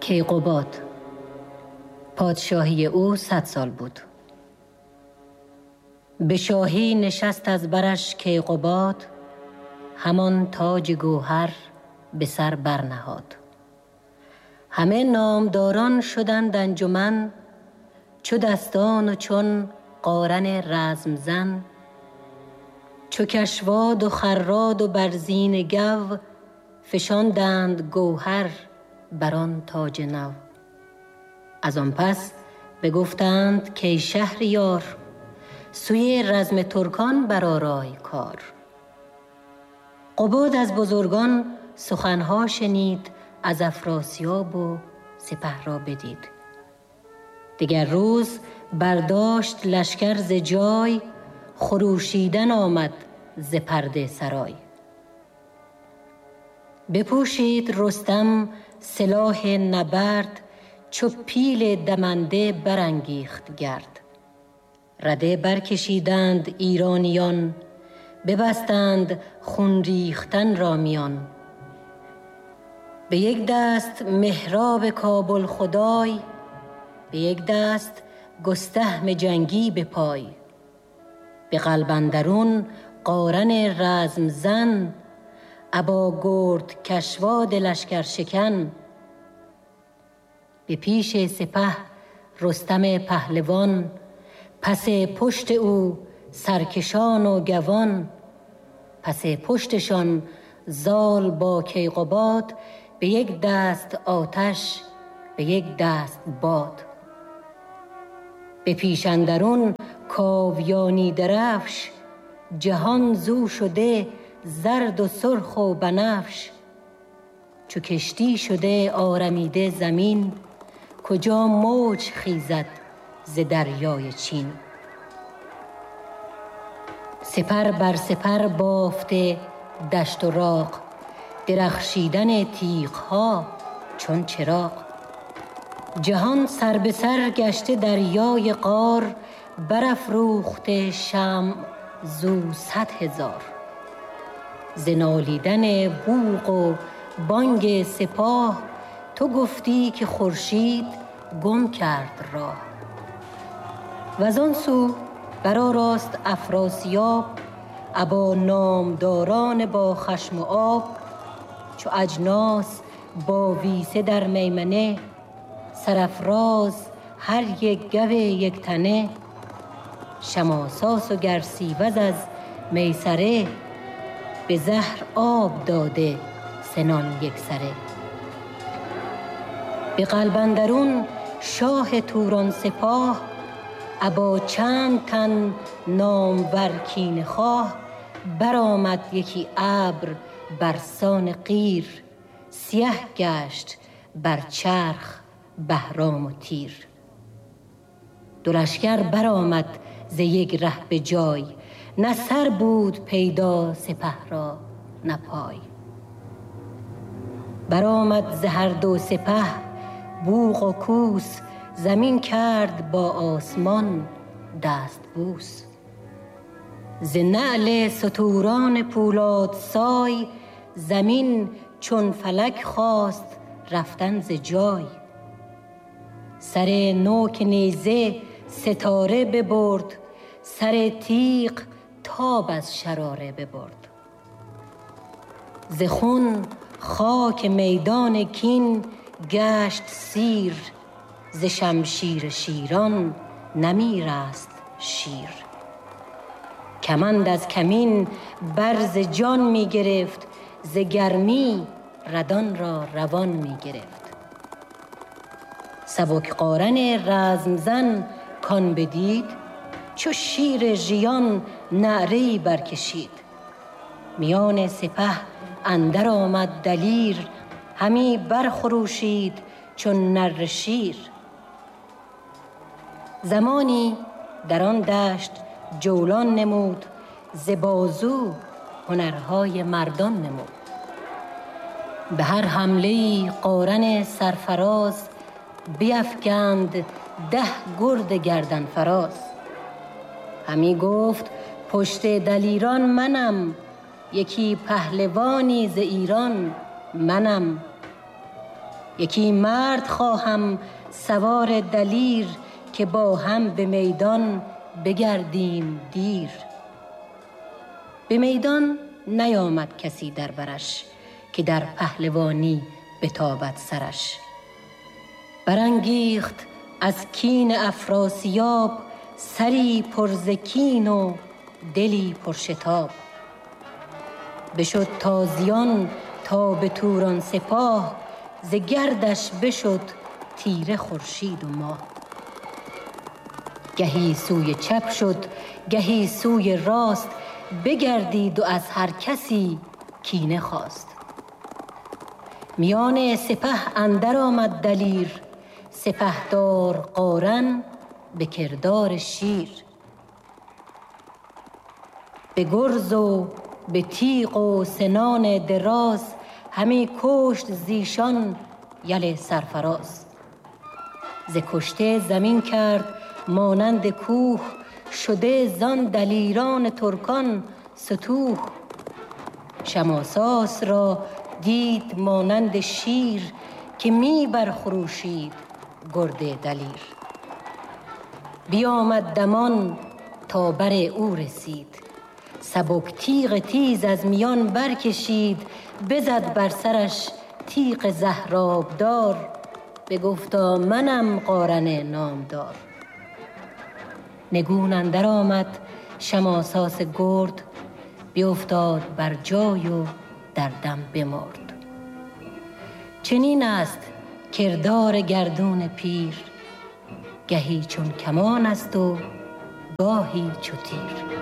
کیقباد پادشاهی او 100 سال بود. به شاهی نشست از برش کیقباد، همان تاج گوهر به سر برنهاد. همه نامداران شدند انجمن، چو دستان و چون قارن رزم زن. چو کشواد و خراد و برزین گو، فشاندند گوهر بران تاج نو. از آن پس بگفتند که ای شهریار، سوی رزم ترکان برآرای کار. قباد از بزرگان سخنها شنید، از افراسیاب و سپه را بدید. دگر روز برداشت لشکر ز جای، خروشیدن آمد ز پرده سرای. بپوشید رستم سلاح نبرد، چو پیل دمنده برانگیخت گرد. رده برکشیدند ایرانیان، ببستند خون ریختن را میان. به یک دست مهراب کابل خدای، به یک دست گستهم جنگی به پای. به قلب اندرون قارن رزم زن، ابا گرد کشواد لشکر شکن. به پیش سپه رستم پهلوان، پس پشت او سرکشان و گوان. پس پشتشان زال با کیقباد، به یک دست آتش به یک دست باد. به پیش اندرون کاویانی درفش، جهان زو شده زرد و سرخ و بنفش. چو کشتی شده آرمیده زمین، کجا موج خیزد ز دریای چین. سپر بر سپر بافته دشت و راغ، درخشیدن تیغها چون چراغ. جهان سر به سر گشته دریای قار، برافروخته شمع زو 100,000. ز نالیدن بوق و بانگ سپاه، تو گفتی که خورشید گم کرد راه. وزان سو برآراست افراسیاب، ابا نامداران با خشم و آب. چو اجناس با ویسه در میمنه، سرافراز هر یک گو یک تنه. شماساس و گرسیوز از میسره، به زهر آب داده سنان یک سره. به قلب اندرون شاه توران سپاه، ابا چند تن نامور کینه خواه. برآمد یکی ابر برسان قیر، سیه گشت بر چرخ بهرام و تیر. دو لشکر برآمد ز یک ره به جای، نه سر بود پیدا سپه را نه پای. برآمد ز هر دو سپه بوق و کوس، زمین کرد با آسمان دست بوس. ز نعل ستوران پولاد سای، زمین چون فلک خواست رفتن ز جای. سر نوک نیزه ستاره ببرد، سر تیغ تاب از شراره ببرد. ز خون خاک میدان کین گشت سیر، ز شمشیر شیران نمیرست شیر. کمند از کمین برز جان می گرفت، ز گرمی ردان را روان می گرفت. سبک قارن رزم زن کان بدید، چو شیر ژیان نعره‌ای برکشید. میان سپه اندر آمد دلیر، همی برخروشید چون نره شیر. زمانی در آن دشت جولان نمود، ز بازو هنرهای مردان نمود. به هر حمله‌ای قارن سرفراز، بیفگند 10 گرد گردن فراز. همی گفت پشت دلیران منم، یکی پهلوانی ز ایران منم. یکی مرد خواهم سوار دلیر، که با هم به میدان بگردیم دیر. به میدان نیامد کسی در برش، که در پهلوانی بتابد سرش. برانگیخت از کین افراسیاب، سری پر ز کین و دلی پر شتاب. بشد تازیان تا به توران سپاه، ز گردش بشد تیره خورشید و ماه. گهی سوی چپ شد گهی سوی راست، بگردید و از هر کسی کینه خواست. میان سپه اندر آمد دلیر، سپهدار قارن به کردار شیر. به گرز و به تیغ و سنان دراز، همی کشت زیشان یل سرفراز. ز کشته زمین کرد مانند کوه، شده زان دلیران ترکان ستوه. شماساس را دید مانند شیر، که می برخروشید گرد دلیر. بیامد دمان تا بر او رسید، سبک تیغ تیز از میان برکشید. بزد بر سرش تیغ زهرآبدار، بگفتا منم قارن نامدار. نگون اندر آمد شماساس گرد، بیفتاد بر جای و در دم بمرد. چنین است کردار گردون پیر، گهی چون کمان است و گاهی چو تیر.